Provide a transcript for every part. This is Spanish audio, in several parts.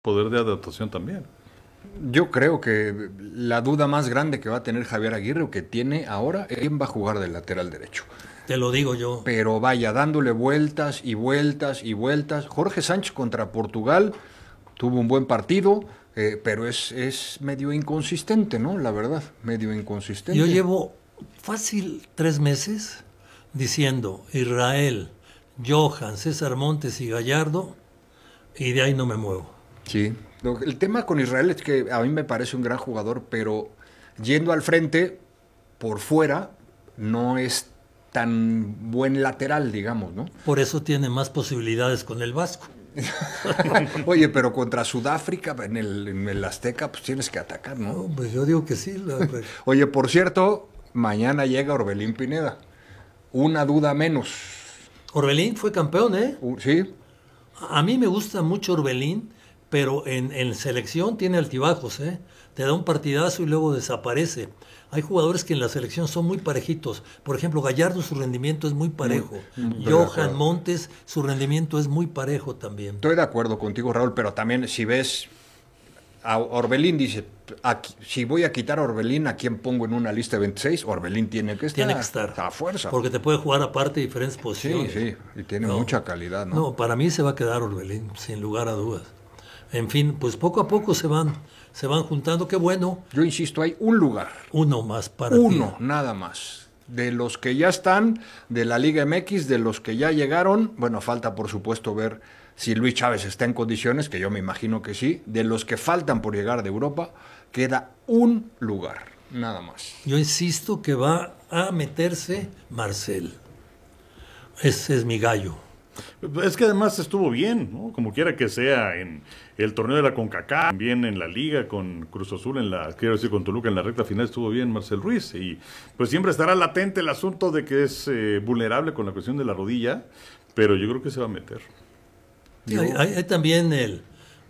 poder de adaptación también. Yo creo que la duda más grande que va a tener Javier Aguirre o que tiene ahora es quién va a jugar de lateral derecho. Te lo digo yo. Pero vaya, dándole vueltas y vueltas y vueltas. Jorge Sánchez contra Portugal tuvo un buen partido, pero es medio inconsistente, ¿no? La verdad, medio inconsistente. Yo llevo fácil 3 meses diciendo Israel, Johan, César Montes y Gallardo, y de ahí no me muevo. Sí. El tema con Israel es que a mí me parece un gran jugador, pero yendo al frente, por fuera, no es tan buen lateral, digamos, ¿no? Por eso tiene más posibilidades con el Vasco. Oye, pero contra Sudáfrica en el Azteca, pues tienes que atacar, ¿no? No, pues yo digo que sí. Oye, por cierto, mañana llega Orbelín Pineda. Una duda menos. Orbelín fue campeón, ¿eh? ¿Sí? A mí me gusta mucho Orbelín, pero en selección tiene altibajos, ¿eh? Te da un partidazo y luego desaparece. Hay jugadores que en la selección son muy parejitos. Por ejemplo, Gallardo, su rendimiento es muy parejo. Johan Montes, su rendimiento es muy parejo también. Estoy de acuerdo contigo, Raúl, pero también si ves a Orbelín, dice, si voy a quitar a Orbelín, ¿a quién pongo en una lista de 26? Orbelín tiene que estar. Tiene que estar. A fuerza. Porque te puede jugar aparte diferentes posiciones. Sí, y tiene mucha calidad, ¿no? No, para mí se va a quedar Orbelín, sin lugar a dudas. En fin, pues poco a poco se van juntando, qué bueno. Yo insisto, hay un lugar. Uno más para ti. Uno, nada más. De los que ya están, de la Liga MX, de los que ya llegaron, bueno, falta por supuesto ver si Luis Chávez está en condiciones, que yo me imagino que sí. De los que faltan por llegar de Europa, queda un lugar, nada más. Yo insisto que va a meterse Marcel. Ese es mi gallo. Es que además estuvo bien, ¿no? Como quiera que sea, en el torneo de la CONCACAF, también en la Liga con Cruz Azul, quiero decir, con Toluca en la recta final estuvo bien Marcel Ruiz. Y pues siempre estará latente el asunto de que es vulnerable con la cuestión de la rodilla, pero yo creo que se va a meter. Sí, hay también el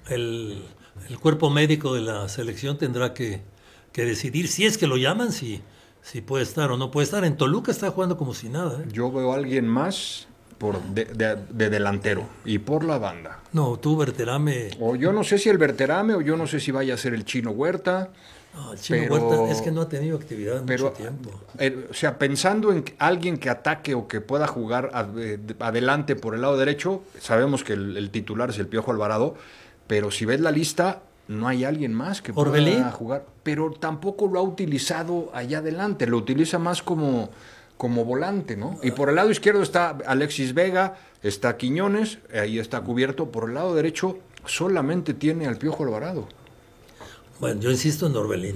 cuerpo médico de la selección tendrá que decidir si es que lo llaman, si puede estar o no puede estar. En Toluca está jugando como si nada, ¿eh? Yo veo a alguien más de delantero y por la banda. No, tú Berterame. O yo no sé si el Berterame o yo no sé si vaya a ser el Chino Huerta. No, el Chino Huerta es que no ha tenido actividad en mucho tiempo. O sea, pensando en alguien que ataque o que pueda jugar adelante por el lado derecho, sabemos que el titular es el Piojo Alvarado, pero si ves la lista, no hay alguien más que pueda jugar. Pero tampoco lo ha utilizado allá adelante, lo utiliza más como volante, ¿no? Y por el lado izquierdo está Alexis Vega, está Quiñones, ahí está cubierto. Por el lado derecho solamente tiene al Piojo Alvarado. Bueno, yo insisto en Orbelín.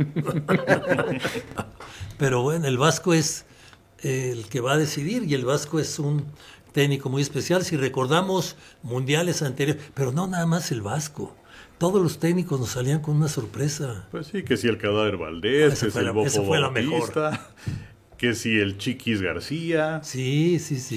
Pero bueno, el Vasco es el que va a decidir y el Vasco es un técnico muy especial. Si recordamos mundiales anteriores, pero no nada más el Vasco. Todos los técnicos nos salían con una sorpresa. Pues sí, que si el Cadáver Valdés, que si el Bofo Bautista, que si el Chiquis García. Sí.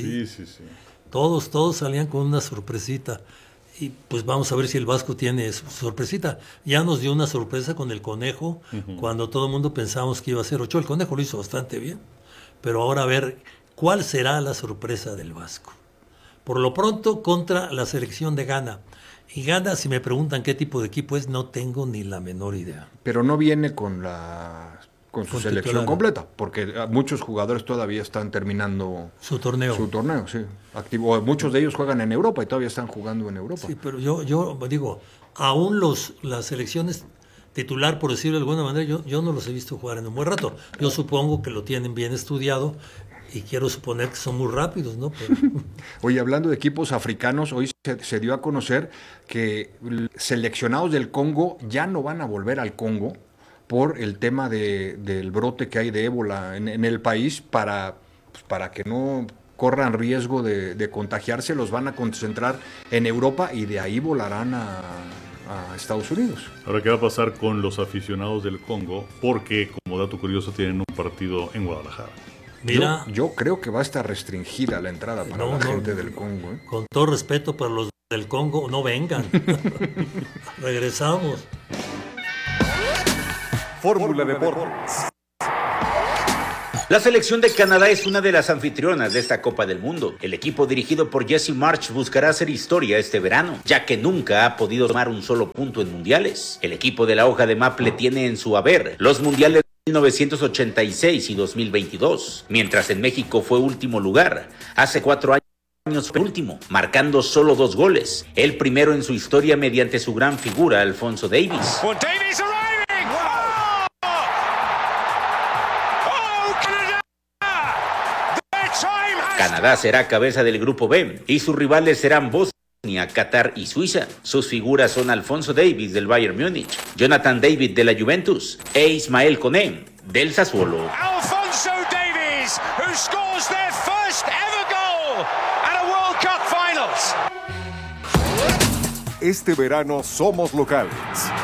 Todos salían con una sorpresita. Y pues vamos a ver si el Vasco tiene su sorpresita. Ya nos dio una sorpresa con el Conejo, cuando todo el mundo pensábamos que iba a ser Ochoa. El Conejo lo hizo bastante bien. Pero ahora a ver, ¿cuál será la sorpresa del Vasco? Por lo pronto, contra la selección de Ghana. Y Ghana, si me preguntan qué tipo de equipo es, no tengo ni la menor idea. Pero no viene con su selección titular completa, porque muchos jugadores todavía están terminando su torneo, sí. Activo. Muchos de ellos juegan en Europa y todavía están jugando en Europa. Sí, pero yo digo, aún las selecciones titular, por decirlo de alguna manera, yo no los he visto jugar en un buen rato. Yo supongo que lo tienen bien estudiado y quiero suponer que son muy rápidos, ¿no? Pero... Oye, hablando de equipos africanos, hoy se dio a conocer que seleccionados del Congo ya no van a volver al Congo por el tema del brote que hay de ébola en el país, para que no corran riesgo de contagiarse, los van a concentrar en Europa y de ahí volarán a Estados Unidos. Ahora, ¿qué va a pasar con los aficionados del Congo? Porque, como dato curioso, tienen un partido en Guadalajara. Mira, yo creo que va a estar restringida la entrada para la gente del Congo. Con todo respeto para los del Congo, no vengan. Regresamos. Fórmula Deportes. La selección de Canadá es una de las anfitrionas de esta Copa del Mundo. El equipo dirigido por Jesse Marsch buscará hacer historia este verano, ya que nunca ha podido tomar un solo punto en mundiales. El equipo de la hoja de Maple tiene en su haber los mundiales de 1986 y 2022, mientras en México fue último lugar hace 4 años penúltimo, marcando solo 2 goles, el primero en su historia mediante su gran figura Alfonso Davies. Canadá será cabeza del grupo B y sus rivales serán Bosnia, Qatar y Suiza. Sus figuras son Alfonso Davies del Bayern Múnich, Jonathan David de la Juventus e Ismael Koné del Sassuolo. Alfonso Davies, who scores their first ever goal at a World Cup Finals. Este verano somos locales.